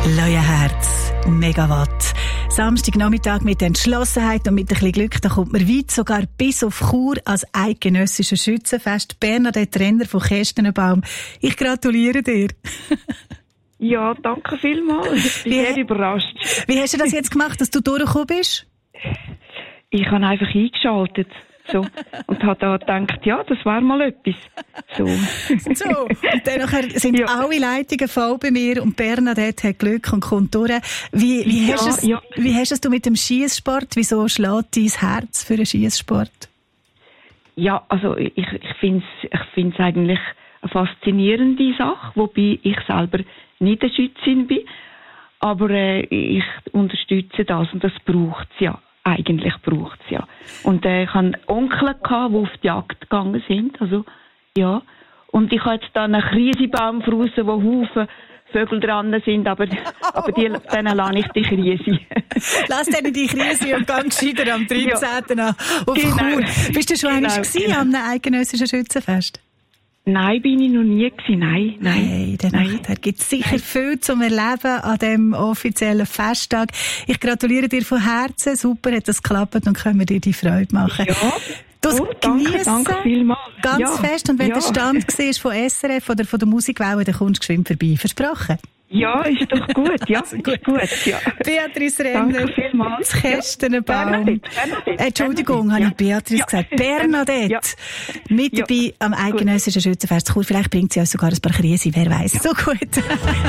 Leuenherz, Megawatt. Samstagnachmittag mit Entschlossenheit und mit ein bisschen Glück, da kommt man weit, sogar bis auf Chur als eidgenössisches Schützenfest. Bernadette Renner von Kästenenbaum, ich gratuliere dir. Ja, danke vielmals. Ich bin sehr überrascht. Wie hast du das jetzt gemacht, dass du durchgekommen bist? Ich habe einfach eingeschaltet. So. Und habe da gedacht, ja, das wäre mal etwas. So. Und dann sind alle Leitungen voll bei mir und Bernadette hat Glück und kommt durch. Wie hast es du mit dem Schiesssport? Wieso schlägt dein Herz für den Schiesssport? Ja, also ich finde es eigentlich eine faszinierende Sache, wobei ich selber nicht eine Schützin bin. Aber ich unterstütze das und das braucht es ja. Eigentlich braucht es ja. Und ich hatte Onkel, die auf die Jagd gegangen sind. Also, ja. Und ich habe jetzt dann einen Krisebaum draussen, wo Haufen Vögel dran sind, aber denen lasse ich die Krise. Lass denen die Krise und ganz gescheiter am 13. Ja. Auf Chur. Bist du schon einmal gewesen an einem eidgenössischen Schützenfest? Nein, bin ich noch nie gewesen. Nein. Da gibt es sicher viel zum Erleben an diesem offiziellen Festtag. Ich gratuliere dir von Herzen. Super, hat das geklappt und können wir dir die Freude machen. Ja. Danke vielmals. Ganz fest. Und wenn der Stand war von SRF oder von der Musikwelle, dann kommst du geschwind vorbei. Versprochen? Ja, ist doch gut. Ja, also gut. Ja. Beatrice Renner, vielmals. Kästenenbaum. Entschuldigung, habe ich Beatrice gesagt. Bernadette. Ja. Mit dabei am eidgenössischen Schützenfest Chur. Vielleicht bringt sie uns sogar ein paar Krise, wer weiß. So gut.